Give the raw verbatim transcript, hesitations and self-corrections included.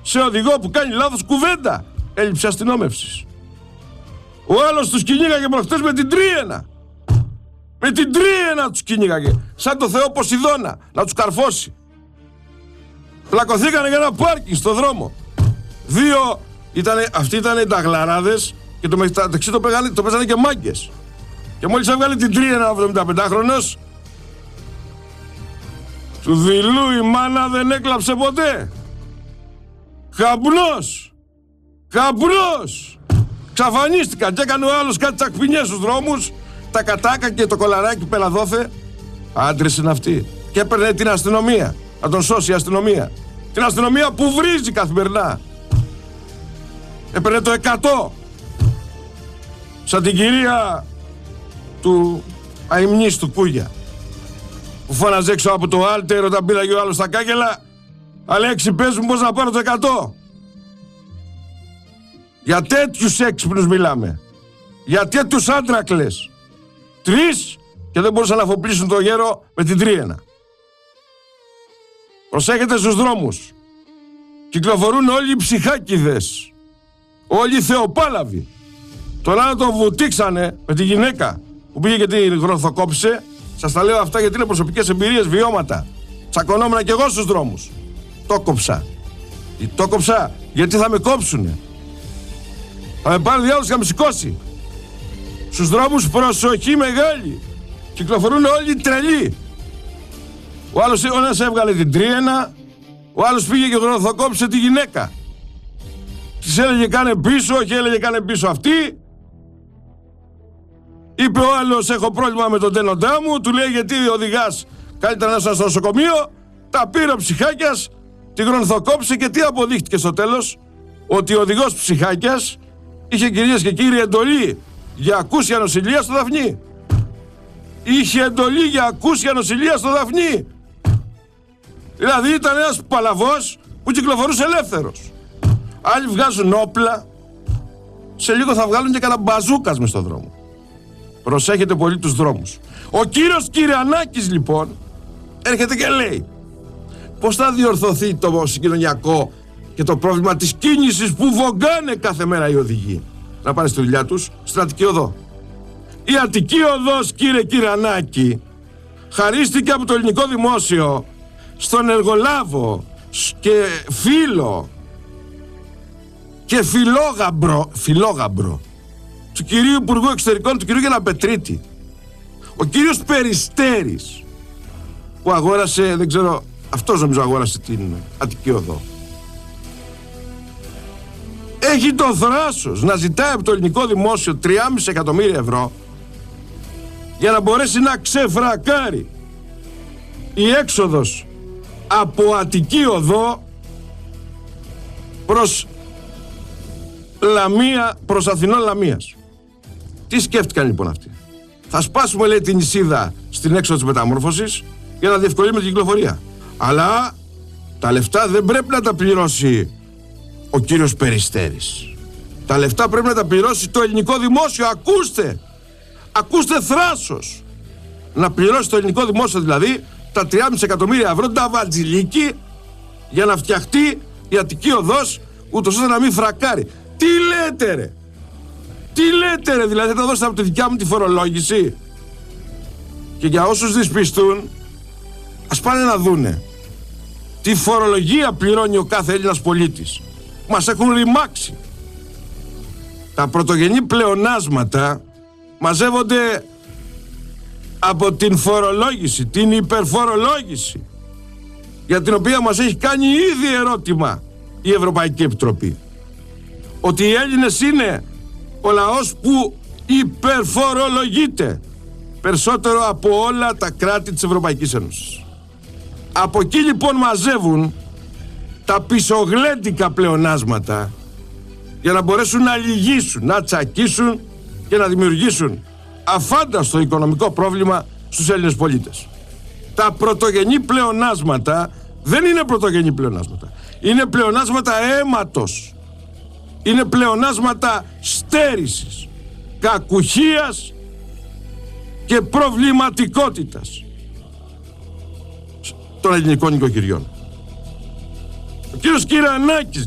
σε οδηγό που κάνει λάθος κουβέντα. Έλλειψη αστυνόμευσης. Ο άλλος τους κυνήγαγε προχτές με την τρίενα. Με την τρίενα τους κυνήγαγε. Σαν το Θεό Ποσειδώνα να τους καρφώσει. Πλακωθήκανε για ένα πάρκινγκ στο δρόμο. Δύο, ήτανε, αυτοί ήταν τα γλαράδες και το μεταξύ το, παίγανε, το παίζανε και μάγκες. Και μόλις έβγαλε την τρίενα ο εβδομηνταπεντάχρονος, του δειλού η μάνα δεν έκλαψε ποτέ. Χαμπνός. Χαμπνός. Ξαφανίστηκαν και έκανε ο άλλος κάτι τσακπινιές στους δρόμους. Τα κατάκα και το κολαράκι πελαδόθε. Άντρες είναι αυτοί. Και έπαιρνε την αστυνομία. Να τον σώσει η αστυνομία. Την αστυνομία που βρίζει καθημερινά. Έπαιρνε το εκατό. Σαν την κυρία του αημνής του Κούγια, που φώναζε έξω από το άλτερ όταν πήραγε ο άλλος στα κάγκελα. Αλέξη, πες μου πώς να πάρω το εκατό. Για τέτοιους έξυπνους μιλάμε. Για τέτοιους άντρακλες. Τρεις και δεν μπορούσαν να αφοπλίσουν το γέρο με την τρίενα. Προσέχετε στους δρόμους. Κυκλοφορούν όλοι οι ψυχάκιδες. Όλοι οι θεοπάλαβοι. Τον άλλο τον βουτήξανε με τη γυναίκα που πήγε και την γροθοκόψε. Σας τα λέω αυτά γιατί είναι προσωπικές εμπειρίες, βιώματα. Τσακωνόμουν και εγώ στους δρόμους. Το κόψα. Το κόψα γιατί θα με κόψουνε. Θα με πάρει διάολος και θα με σηκώσει. Στους δρόμους προσοχή μεγάλη. Κυκλοφορούν όλοι τρελοί. Ο άλλος ο ένας έβγαλε την τρίενα. Ο άλλος πήγε και γροθοκόψε τη γυναίκα. Της έλεγε κάνε πίσω, όχι έλεγε κάνε πίσω αυτή. Είπε ο άλλος έχω πρόβλημα με τον τένοντά μου. Του λέει γιατί οδηγάς καλύτερα να είσαι στο νοσοκομείο. Τα πήρε ο ψυχάκιας, τη γροθοκόψε και τι αποδείχτηκε στο τέλος? Ότι ο οδηγός ψυχάκιας είχε, κυρίες και κύριοι, εντολή για ακούσια νοσηλεία στο Δαφνί. Είχε εντολή για ακούσια νοσηλεία στο Δαφνί. Δηλαδή ήταν ένας παλαβός που κυκλοφορούσε ελεύθερος. Άλλοι βγάζουν όπλα. Σε λίγο θα βγάλουν και κανένα μπαζούκας μες στον δρόμο. Προσέχετε πολύ τους δρόμους. Ο κύριος Κυρανάκης λοιπόν έρχεται και λέει πώς θα διορθωθεί το συγκοινωνιακό και το πρόβλημα της κίνησης που βογκάνε κάθε μέρα οι οδηγοί να πάνε στη δουλειά τους στην Αττική Οδό. Η Αττική Οδός, κύριε Κυρανάκη, χαρίστηκε από το ελληνικό δημόσιο στον εργολάβο και φίλο και φιλόγαμπρο, φιλόγαμπρο του κυρίου Υπουργού Εξωτερικών, του κυρίου Γιανναπετρίτη. Ο κύριος Περιστέρης που αγόρασε, δεν ξέρω, αυτός νομίζω αγόρασε την Αττική Οδό. Έχει το θράσος να ζητάει από το ελληνικό δημόσιο τριάμισι εκατομμύρια ευρώ για να μπορέσει να ξεφρακάρει η έξοδος από Αττική Οδό προς Λαμία, προς Αθηνών Λαμίας. Τι σκέφτηκαν λοιπόν αυτοί? Θα σπάσουμε, λέει, την νησίδα στην έξοδο της μεταμόρφωσης για να διευκολύνουμε την κυκλοφορία. Αλλά τα λεφτά δεν πρέπει να τα πληρώσει ο κύριος Περιστέρης. Τα λεφτά πρέπει να τα πληρώσει το ελληνικό δημόσιο. Ακούστε! Ακούστε θράσος! Να πληρώσει το ελληνικό δημόσιο δηλαδή τα τριάμισι εκατομμύρια ευρώ τα βατζιλίκι για να φτιαχτεί η Αττική Οδός ούτως ώστε να μην φρακάρει. Τι λέτε ρε! Τι λέτε ρε! Δηλαδή θα δώσετε από τη δικιά μου τη φορολόγηση? Και για όσους δυσπιστούν, ας πάνε να δούνε τι φορολογία πληρώνει ο κάθε Έλληνας πολίτης. Μας έχουν ρημάξει. Τα πρωτογενή πλεονάσματα μαζεύονται από την φορολόγηση, την υπερφορολόγηση, για την οποία μας έχει κάνει ήδη ερώτημα η Ευρωπαϊκή Επιτροπή. Ότι οι Έλληνες είναι ο λαός που υπερφορολογείται περισσότερο από όλα τα κράτη της Ευρωπαϊκής Ένωσης. Από εκεί λοιπόν μαζεύουν τα πισωγλέντικα πλεονάσματα για να μπορέσουν να λυγίσουν, να τσακίσουν και να δημιουργήσουν αφάνταστο οικονομικό πρόβλημα στους Έλληνες πολίτες. Τα πρωτογενή πλεονάσματα δεν είναι πρωτογενή πλεονάσματα. Είναι πλεονάσματα αίματος. Είναι πλεονάσματα στέρησης, κακουχίας και προβληματικότητας των ελληνικών νοικοκυριών. Ο κύριος Κυρανάκης